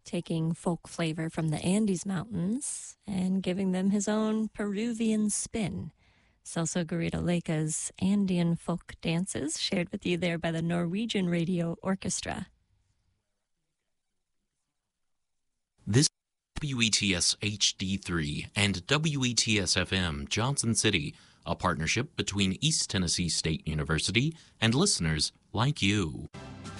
taking folk flavor from the Andes Mountains and giving them his own Peruvian spin. Celso Garrido Leka's Andean folk dances shared with you there by the Norwegian Radio Orchestra. This is WETS HD3 and WETS FM Johnson City, a partnership between East Tennessee State University and listeners like you.